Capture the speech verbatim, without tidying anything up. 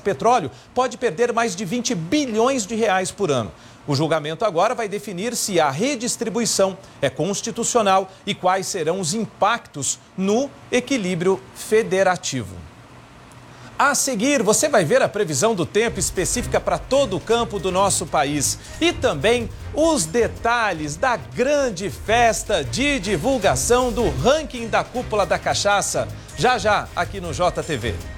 Petróleo pode perder mais de vinte bilhões de reais por ano. O julgamento agora vai definir se a redistribuição é constitucional e quais serão os impactos no equilíbrio federativo. A seguir, você vai ver a previsão do tempo específica para todo o campo do nosso país e também os detalhes da grande festa de divulgação do ranking da Cúpula da Cachaça, já já aqui no J T V.